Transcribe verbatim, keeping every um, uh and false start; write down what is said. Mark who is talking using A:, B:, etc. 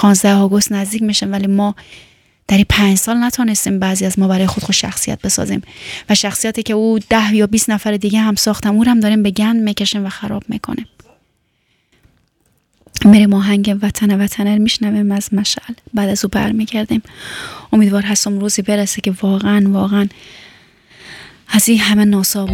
A: پانزده آگوست نزدیک میشه ولی ما در این پنج سال نتونستیم بعضی از ما برای خود خود شخصیت بسازیم و شخصیتی که او ده یا بیست نفر دیگه هم ساختم او رو هم داریم به گند میکشیم و خراب میکنیم. میریم آهنگ وطن وطنه میشنویم از مشعل، بعد از او برمیگردیم. امیدوار هستم روزی برسه که واقعا واقعا از این همه ناسابون